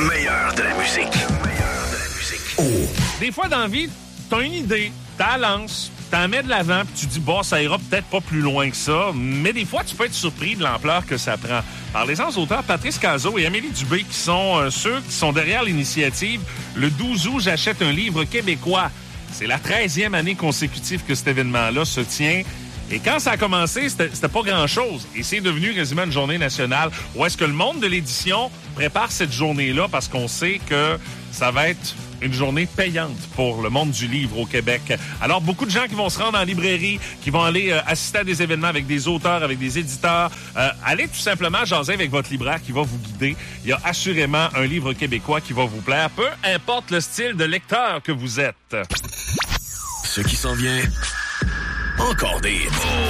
Le meilleur de la musique. Oh. Des fois, dans la vie, t'as une idée, t'as la lance, t'en mets de l'avant, puis tu dis, bon, ça ira peut-être pas plus loin que ça, mais des fois, tu peux être surpris de l'ampleur que ça prend. Parlez-en aux auteurs Patrice Cazot et Amélie Dubé, qui sont ceux qui sont derrière l'initiative. Le 12 août, j'achète un livre québécois. C'est la 13e année consécutive que cet événement-là se tient. Et quand ça a commencé, c'était pas grand-chose. Et c'est devenu quasiment une journée nationale. Où est-ce que le monde de l'édition prépare cette journée-là parce qu'on sait que ça va être une journée payante pour le monde du livre au Québec. Alors, beaucoup de gens qui vont se rendre en librairie, qui vont aller assister à des événements avec des auteurs, avec des éditeurs. Allez tout simplement jaser avec votre libraire qui va vous guider. Il y a assurément un livre québécois qui va vous plaire, peu importe le style de lecteur que vous êtes. Ce qui s'en vient, encore des